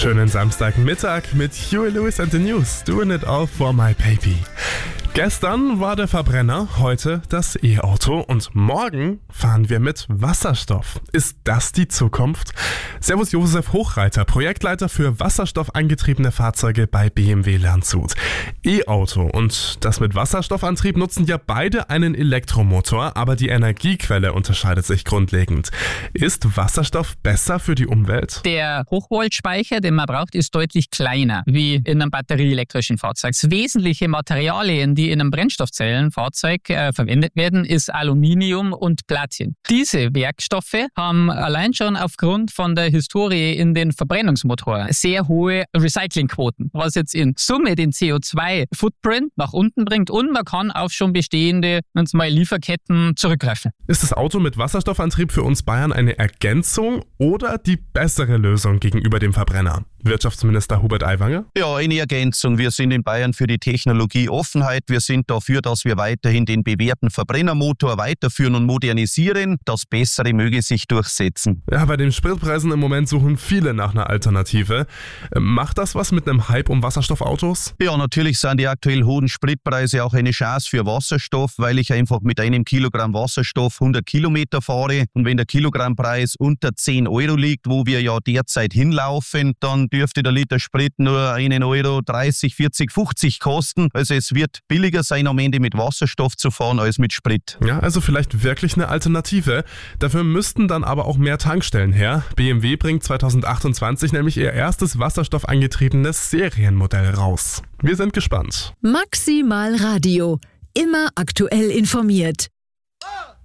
Schönen Samstagmittag mit Huey Lewis and the News. Doing it all for my baby. Gestern war der Verbrenner, heute das E-Auto und morgen fahren wir mit Wasserstoff. Ist das die Zukunft? Servus Josef Hochreiter, Projektleiter für wasserstoffangetriebene Fahrzeuge bei BMW Landshut. E-Auto und das mit Wasserstoffantrieb nutzen ja beide einen Elektromotor, aber die Energiequelle unterscheidet sich grundlegend. Ist Wasserstoff besser für die Umwelt? Der Hochvoltspeicher, den man braucht, ist deutlich kleiner wie in einem batterieelektrischen Fahrzeug. Wesentliche Materialien, die in einem Brennstoffzellenfahrzeug verwendet werden, ist Aluminium und Platin. Diese Werkstoffe haben allein schon aufgrund von der Historie in den Verbrennungsmotoren sehr hohe Recyclingquoten, was jetzt in Summe den CO2-Footprint nach unten bringt und man kann auf schon bestehende Lieferketten zurückgreifen. Ist das Auto mit Wasserstoffantrieb für uns Bayern eine Ergänzung oder die bessere Lösung gegenüber dem Verbrenner? Wirtschaftsminister Hubert Aiwanger? Ja, eine Ergänzung. Wir sind in Bayern für die Technologieoffenheit. Wir sind dafür, dass wir weiterhin den bewährten Verbrennermotor weiterführen und modernisieren. Das Bessere möge sich durchsetzen. Ja, bei den Spritpreisen im Moment suchen viele nach einer Alternative. Macht das was mit einem Hype um Wasserstoffautos? Ja, natürlich sind die aktuell hohen Spritpreise auch eine Chance für Wasserstoff, weil ich einfach mit einem Kilogramm Wasserstoff 100 Kilometer fahre. Und wenn der Kilogrammpreis unter 10 Euro liegt, wo wir ja derzeit hinlaufen, dann dürfte der Liter Sprit nur 1,30 Euro 40, 50 kosten. Also es wird billiger sein, am Ende mit Wasserstoff zu fahren als mit Sprit. Ja, also vielleicht wirklich eine Alternative. Dafür müssten dann aber auch mehr Tankstellen her. BMW bringt 2028 nämlich ihr erstes wasserstoffangetriebenes Serienmodell raus. Wir sind gespannt. Maximal Radio. Immer aktuell informiert.